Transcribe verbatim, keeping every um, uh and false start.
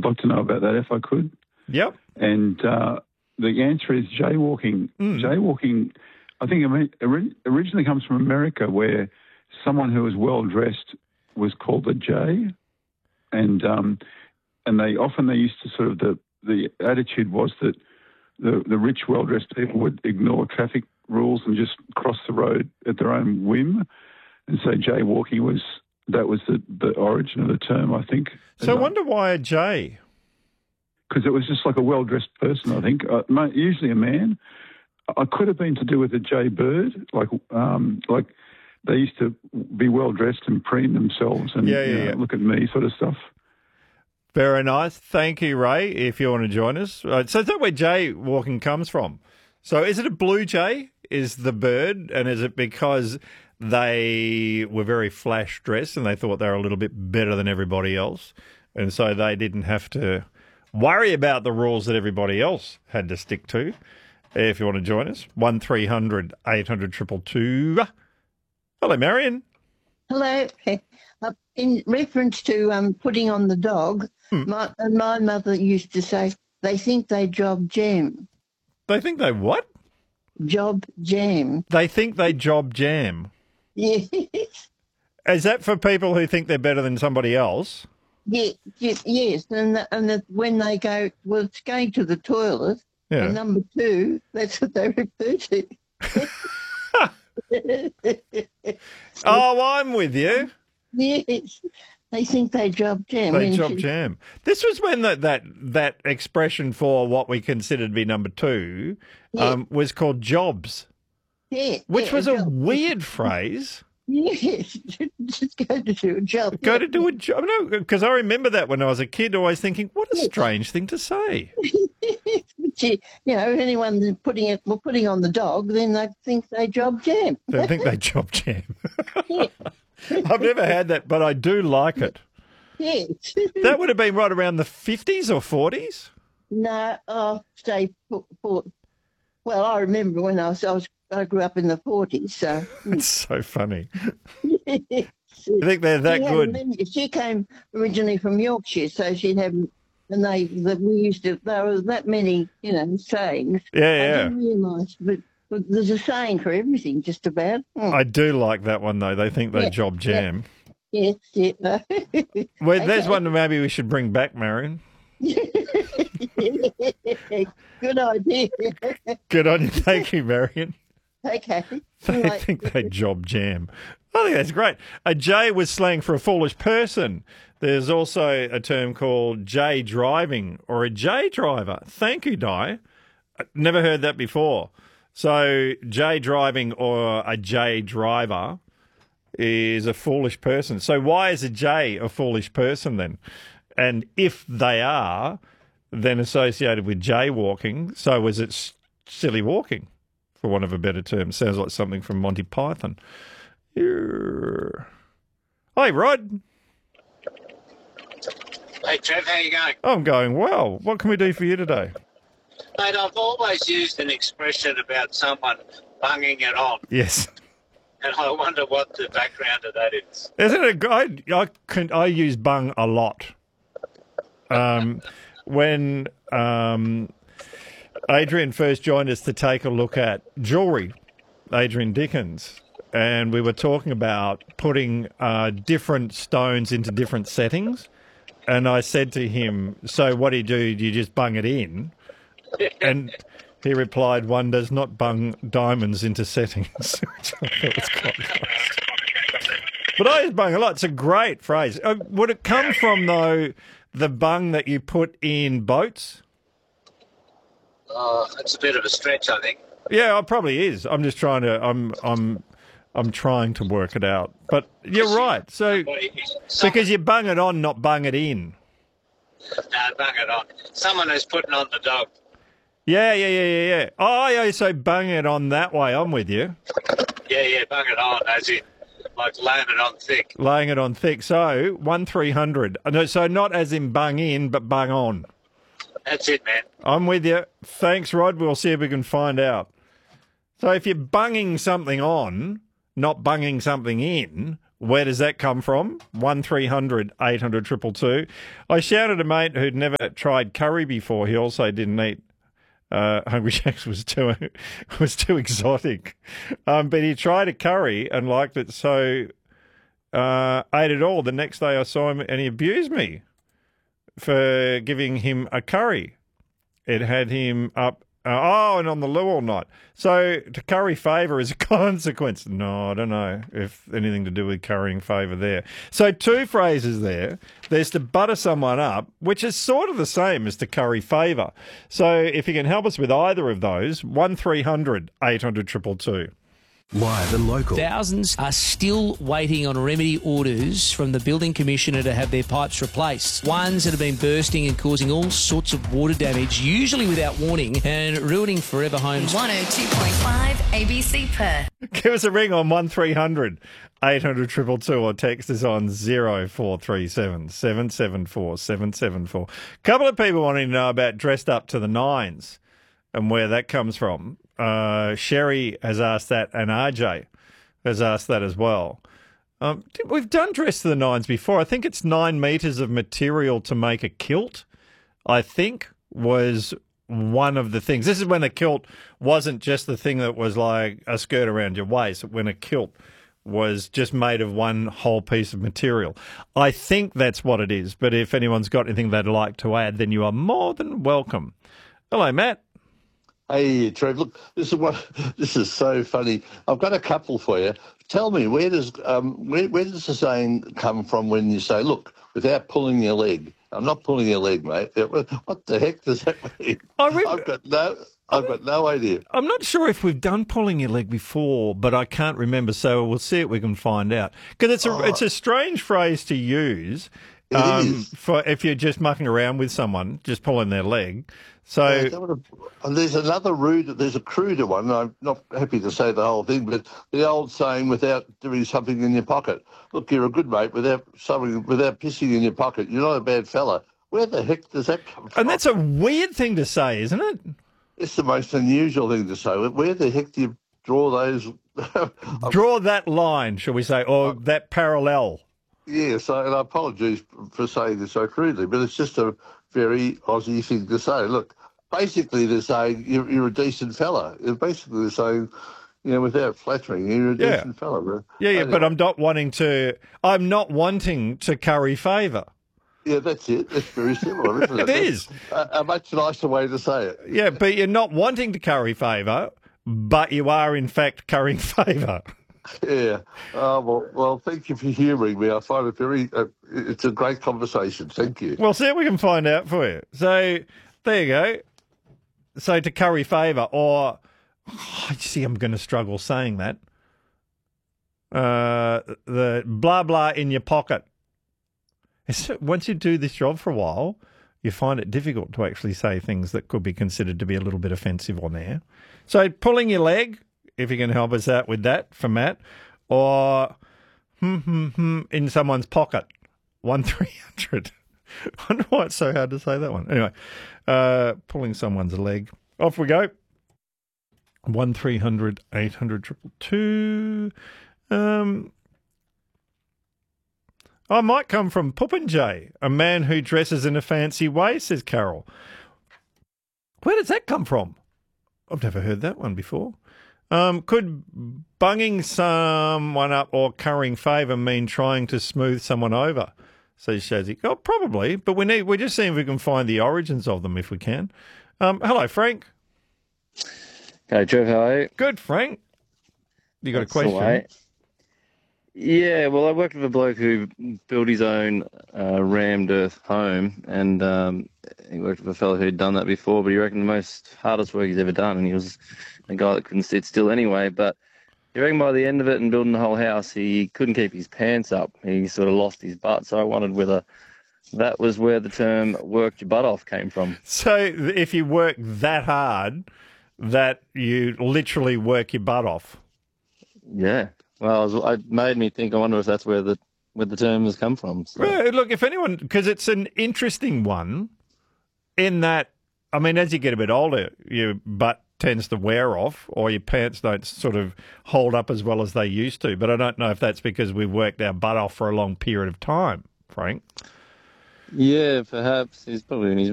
like to know about that if I could. Yep. And uh, the answer is jaywalking. Mm. Jaywalking, I think, originally comes from America, where someone who was well dressed was called a jay, and um, and they often they used to sort of the the attitude was that the the rich, well dressed people would ignore traffic rules and just cross the road at their own whim, and so jaywalking was that was the, the origin of the term, I think. So I wonder why a jay. Because it was just like a well-dressed person, I think, uh, usually a man. I could have been to do with a jay bird, like um, like they used to be well-dressed and preen themselves and yeah, yeah, you know, yeah. look at me sort of stuff. Very nice. Thank you, Ray, if you want to join us. Uh, so is that where jaywalking comes from? So is it a blue jay is the bird, and is it because they were very flash dressed and they thought they were a little bit better than everybody else, and so they didn't have to worry about the rules that everybody else had to stick to? If you want to join us, one three hundred eight hundred two two two. Hello, Marion. Hello. Uh, in reference to um, putting on the dog, hmm. my, my mother used to say, they think they job jam. They think they what? Job jam. They think they job jam. Yes. Is that for people who think they're better than somebody else? Yeah, yeah, yes, and the, and the, when they go, well, it's going to the toilet, yeah. and number two, that's what they refer to. Oh, I'm with you. Yes, they think they job jam. They job jam. This was when the, that that expression for what we considered to be number two yeah. um, was called jobs. Yeah, which yeah, was a job. weird phrase. Yes, just go to do a job. Go to do a job. No, because I remember that when I was a kid, always thinking, what a strange thing to say. But you, you know, anyone putting it, well, putting on the dog, then they think they job jam. They think they job jam. Yeah. I've never had that, but I do like it. Yes. That would have been right around the fifties or forties? No, I'll say, for, for, well, I remember when I was, I was I grew up in the forties, so... It's so funny. Yes. You think they're that she good? Many, she came originally from Yorkshire, so she'd have... And they, that we used to... There were that many, you know, sayings. Yeah, yeah. I didn't realise, but, but there's a saying for everything, just about. Mm. I do like that one, though. They think they yeah, job jam. Yeah. Yes, yeah. Well, okay. There's one that maybe we should bring back, Marion. Good idea. Good on you. Thank you, Marion. Okay. They Right. think they job jam. I think that's great. A jay was slang for a foolish person. There's also a term called jay driving or a jay driver. Thank you, Di. Never heard that before. So jay driving or a jay driver is a foolish person. So why is a jay a foolish person then? And if they are then associated with jaywalking, so was it s- silly walking? For want of a better term. Sounds like something from Monty Python. Here. Hi, Rod. Hey, Trev, how you going? I'm going well. What can we do for you today? Mate, I've always used an expression about someone bunging it on, Yes. and I wonder what the background of that is. Isn't it a good... I, I, can, I use bung a lot. Um, when... Um, Adrian first joined us to take a look at jewellery, Adrian Dickens, and we were talking about putting uh, different stones into different settings. And I said to him, so what do you do? Do you just bung it in? And he replied, one does not bung diamonds into settings, which I thought was quite nice. But I use bung a lot. It's a great phrase. Uh, would it come from, though, the bung that you put in boats? Oh, that's a bit of a stretch, I think. Yeah, it probably is. I'm just trying to. I'm. I'm. I'm trying to work it out. But you're right. So because you bung it on, not bung it in. No, bung it on. Someone who's putting on the dog. Yeah, yeah, yeah, yeah, yeah. Oh, yeah. So bung it on that way. I'm with you. Yeah, yeah, bung it on, as in like laying it on thick. Laying it on thick. So one three hundred. No, so not as in bung in, but bung on. That's it, man. I'm with you. Thanks, Rod. We'll see if we can find out. So if you're bunging something on, not bunging something in, Where does that come from? one three hundred eight hundred two two two. I shouted a mate who'd never tried curry before. He also didn't eat uh, Hungry Jack's was too was too exotic. Um, but he tried a curry and liked it, so uh, ate it all. The next day I saw him and he abused me for giving him a curry. It had him up, uh, oh, and on the loo all night. So to curry favour is a consequence. No, I don't know if anything to do with currying favour there. So two phrases there. There's to butter someone up, which is sort of the same as to curry favour. So if you can help us with either of those, one three hundred eight hundred two two two. Live and local. Thousands are still waiting on remedy orders from the Building Commissioner to have their pipes replaced. Ones that have been bursting and causing all sorts of water damage, usually without warning, and ruining forever homes. one oh two point five A B C Perth. Give us a ring on one three hundred eight hundred two two two or text us on zero four three seven seven seven four seven seven four. A couple of people wanting to know about dressed up to the nines and where that comes from. Uh, Sherry has asked that, and R J has asked that as well. Um, we've done dress to the nines before. I think it's nine metres of material to make a kilt, I think, was one of the things. This is when a kilt wasn't just the thing that was like a skirt around your waist, when a kilt was just made of one whole piece of material. I think that's what it is, but if anyone's got anything they'd like to add, then you are more than welcome. Hello, Matt. Hey, Trev, look, this is what this is so funny. I've got a couple for you. Tell me, where does um, where, where does the saying come from when you say, look, without pulling your leg? I'm not pulling your leg, mate. What the heck does that mean? I re- I've got no, I've got no idea. I'm not sure if we've done pulling your leg before, but I can't remember, so we'll see if we can find out. Because it's a, oh. it's a strange phrase to use um, for if you're just mucking around with someone, just pulling their leg. So yeah, and there's another rude, there's a cruder one. I'm not happy to say the whole thing, but the old saying, without doing something in your pocket. Look, you're a good mate without something, without pissing in your pocket. You're not a bad fella. Where the heck does that come from? And that's a weird thing to say, isn't it? It's the most unusual thing to say. Where the heck do you draw those? Draw that line, shall we say, or uh, that parallel. Yeah, so, and I apologise for saying this so crudely, but it's just a very Aussie thing to say. Look, basically they're saying you're, you're a decent fella. Basically they're saying, you know, without flattering, you're a yeah. decent fella. But yeah, yeah, anyway. but I'm not wanting to. I'm not wanting to curry favour. Yeah, that's it. It's very similar, isn't it? It is a, a much nicer way to say it. Yeah, but you're not wanting to curry favour, but you are in fact currying favour. Yeah. Oh, well, well, thank you for humouring me. I find it very, uh, it's a great conversation. Thank you. Well, see if we can find out for you. So, there you go. So, to curry favour, or, oh, you see, I'm going to struggle saying that. Uh, the blah, blah in your pocket. It's, once you do this job for a while, you find it difficult to actually say things that could be considered to be a little bit offensive on air. So, pulling your leg, if you can help us out with that for Matt, or hmm, hmm, hmm, in someone's pocket, one three hundred. I wonder why it's so hard to say that one. Anyway, uh, pulling someone's leg. Off we go. one three hundred eight hundred two two two. Um, I might come from Puppinjay, a man who dresses in a fancy way, says Carol. Where does that come from? I've never heard that one before. Um, could bunging someone up or currying favour mean trying to smooth someone over? Says Shazzy. Oh, probably, but we need, we're just seeing if we can find the origins of them if we can. Um, hello, Frank. Hey, Trev, how are you? Good, Frank. You got That's a question? Right. Yeah, well, I worked with a bloke who built his own uh, rammed earth home, and um, he worked with a fellow who'd done that before, but he reckoned the most hardest work he's ever done, and he was a guy that couldn't sit still anyway, but he reckoned by the end of it and building the whole house, he couldn't keep his pants up. He sort of lost his butt, so I wondered whether that was where the term worked your butt off came from. So if you work that hard, that you literally work your butt off? Yeah. Well, I was, it made me think, I wonder if that's where the where the term has come from. So. Well, look, if anyone, because it's an interesting one in that, I mean, as you get a bit older, your butt tends to wear off, or your pants don't sort of hold up as well as they used to. But I don't know if that's because we've worked our butt off for a long period of time, Frank. Yeah, perhaps. He's probably in his